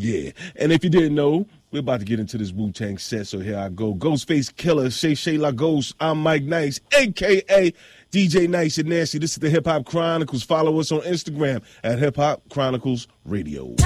Yeah, and if you didn't know, we're about to get into this Wu-Tang set, so here I go. Ghostface Killer, Shay La Ghost. I'm Mike Nice, a.k.a. DJ Nice and Nancy. This is the Hip Hop Chronicles. Follow us on Instagram at Hip Hop Chronicles Radio.